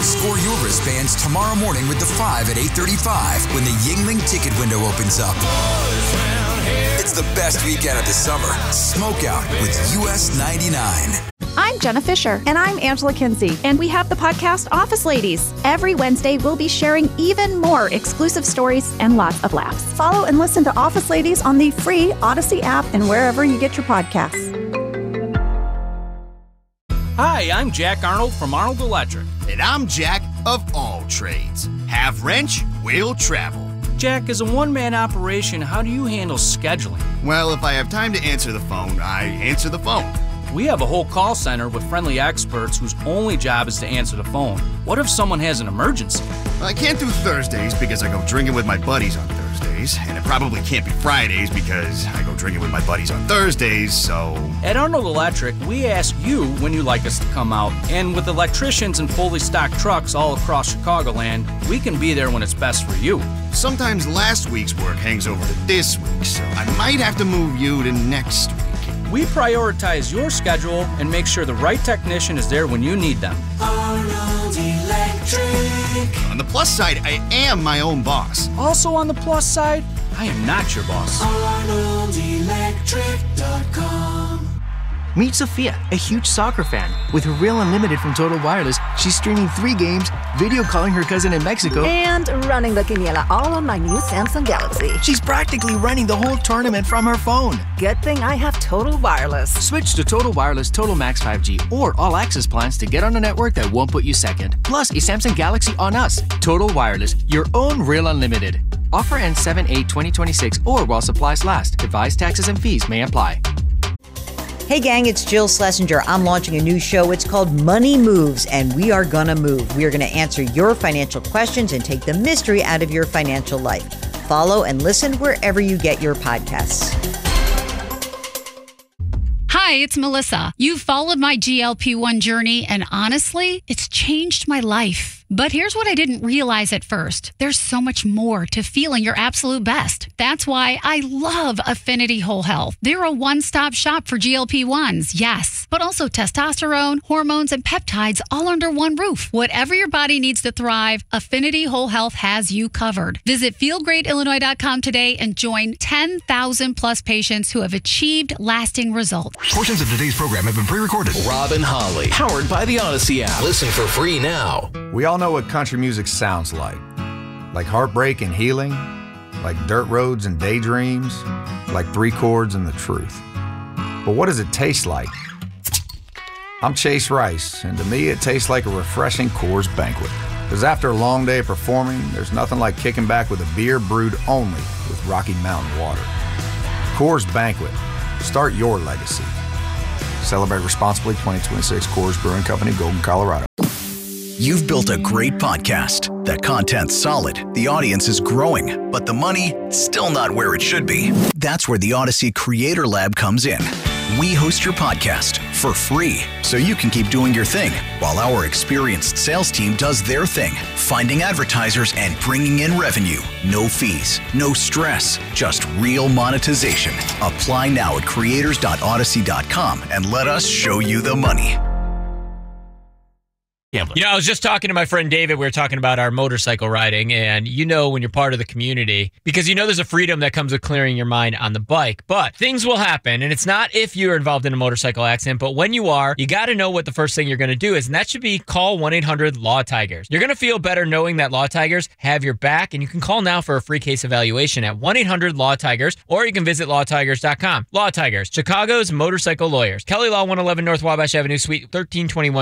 Score your wristbands tomorrow morning with the 5 at 8:35 when the Yingling ticket window opens up. It's the best weekend of the summer. Smoke out with US 99. I'm Jenna Fisher. And I'm Angela Kinsey. And we have the podcast Office Ladies. Every Wednesday, we'll be sharing even more exclusive stories and lots of laughs. Follow and listen to Office Ladies on the free Odyssey app and wherever you get your podcasts. Hi, I'm Jack Arnold from Arnold Electric. And I'm Jack of All Trades. Have wrench, will travel. Jack, as a one-man operation, how do you handle scheduling? Well, if I have time to answer the phone, I answer the phone. We have a whole call center with friendly experts whose only job is to answer the phone. What if someone has an emergency? I can't do Thursdays because I go drinking with my buddies on Thursdays, and it probably can't be Fridays because I go drinking with my buddies on Thursdays, so... At Arnold Electric, we ask you when you'd like us to come out, and with electricians and fully stocked trucks all across Chicagoland, we can be there when it's best for you. Sometimes last week's work hangs over to this week, so I might have to move you to next week. We prioritize your schedule and make sure the right technician is there when you need them. Arnold Electric. On the plus side, I am my own boss. Also on the plus side, I am not your boss. ArnoldElectric.com. Meet Sophia, a huge soccer fan. With her Real Unlimited from Total Wireless, she's streaming 3 games, video calling her cousin in Mexico, And running the quiniela all on my new Samsung Galaxy. she's practically running the whole tournament from her phone. Good thing I have Total Wireless. Switch to Total Wireless Total Max 5G or All Access plans to get on a network that won't put you second. Plus, a Samsung Galaxy on us. Total Wireless, your own Real Unlimited. Offer ends 7/8/2026 or while supplies last. Device taxes and fees may apply. Hey gang, it's Jill Schlesinger. I'm launching a new show. It's called Money Moves, and we are gonna move. We are gonna answer your financial questions and take the mystery out of your financial life. Follow and listen wherever you get your podcasts. Hi, it's Melissa. You've followed my GLP-1 journey, and honestly, it's changed my life. But here's what I didn't realize at first. There's so much more to feeling your absolute best. That's why I love Affinity Whole Health. They're a one-stop shop for GLP-1s, yes, but also testosterone, hormones, and peptides all under one roof. Whatever your body needs to thrive, Affinity Whole Health has you covered. Visit feelgreatillinois.com today and join 10,000 plus patients who have achieved lasting results. Portions of today's program have been pre-recorded. Rob and Holly, powered by the Odyssey app. Listen for free now. We all know what country music sounds like heartbreak and healing, like dirt roads and daydreams, like 3 chords and the truth. But what does it taste like? I'm Chase Rice, and to me it tastes like a refreshing Coors Banquet. Because after a long day of performing, there's nothing like kicking back with a beer brewed only with Rocky Mountain water. Coors Banquet. Start your legacy. Celebrate responsibly. 2026 Coors Brewing Company, Golden, Colorado. You've built a great podcast. The content's solid, the audience is growing, but the money, still not where it should be. That's where the Odyssey Creator Lab comes in. We host your podcast for free, so you can keep doing your thing, while our experienced sales team does their thing, finding advertisers and bringing in revenue. No fees, no stress, just real monetization. Apply now at creators.odyssey.com and let us show you the money. You know, I was just talking to my friend David. We were talking about our motorcycle riding, and you know when you're part of the community, because you know there's a freedom that comes with clearing your mind on the bike, but things will happen, and it's not if you're involved in a motorcycle accident, but when you are, you got to know what the first thing you're going to do is, and that should be call 1-800-LAW-TIGERS. You're going to feel better knowing that Law Tigers have your back, and you can call now for a free case evaluation at 1-800-LAW-TIGERS, or you can visit lawtigers.com. Law Tigers, Chicago's motorcycle lawyers. Kelly Law, 111 North Wabash Avenue, Suite 1321.